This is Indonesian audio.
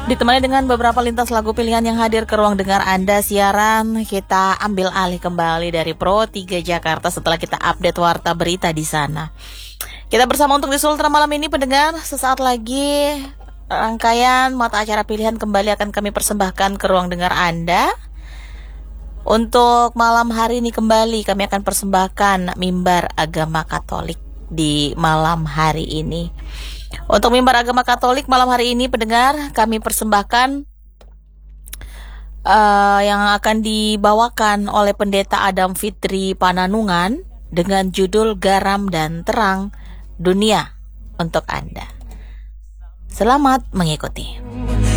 Ditemani dengan beberapa lintas lagu pilihan yang hadir ke ruang dengar Anda siaran, kita ambil alih kembali dari Pro 3 Jakarta setelah kita update warta berita di sana. Kita bersama untuk di Sultra malam ini pendengar, sesaat lagi rangkaian mata acara pilihan kembali akan kami persembahkan ke ruang dengar Anda. Untuk malam hari ini kembali kami akan persembahkan mimbar agama Katolik di malam hari ini. Untuk mimbar agama Katolik malam hari ini pendengar kami persembahkan yang akan dibawakan oleh Pendeta Adam Fitri Pananungan dengan judul Garam dan Terang Dunia untuk Anda. Selamat mengikuti.